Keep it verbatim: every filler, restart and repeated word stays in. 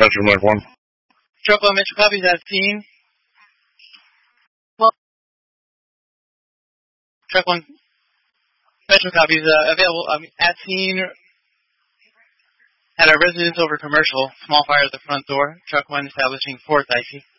Metro Mike one. Truck one, Metro copies at scene. Well, Truck one, Metro copies uh, available um, at scene at our residence over commercial. Small fire at the front door. Truck one establishing fourth I C.